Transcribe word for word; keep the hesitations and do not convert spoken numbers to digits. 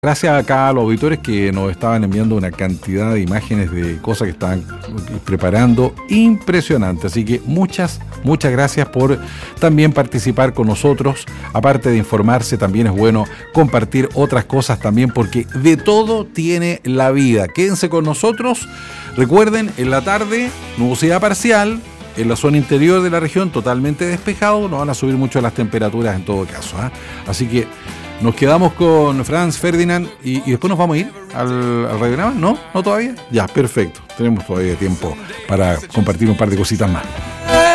Gracias acá a los auditores que nos estaban enviando una cantidad de imágenes de cosas que estaban preparando impresionante. Así que muchas, muchas gracias por también participar con nosotros. Aparte de informarse, también es bueno compartir otras cosas también, porque de todo tiene la vida. Quédense con nosotros. Recuerden, en la tarde, nubosidad parcial. En la zona interior de la región totalmente despejado. No van a subir mucho las temperaturas en todo caso, ¿eh? Así que nos quedamos con Franz Ferdinand y, y después nos vamos a ir al, al radiograma. ¿No? ¿No todavía? Ya, perfecto. Tenemos todavía tiempo para compartir un par de cositas más.